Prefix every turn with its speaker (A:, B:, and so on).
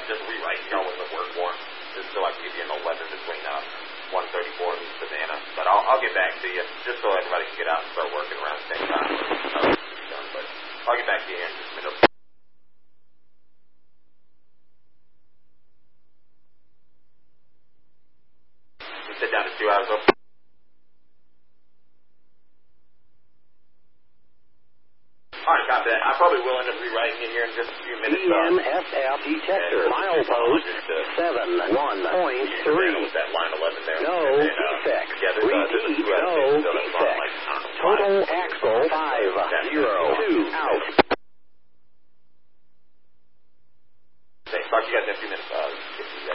A: just rewrite, with the word form, just so I can give you an 11 between 134 and Savannah. But I'll get back to you, just so everybody can get out and start working around the same time. But I'll get back to you in just a minute. You sit down to 2 hours open. All right, copy that. I probably will end up rewriting it here in just a few minutes.
B: EMSF detector, milepost 7.1.3.
A: That line 11 there.
B: No defects. Repeat, no defects. Total axle 502 out.
A: Thanks. Talk to you guys in a few minutes.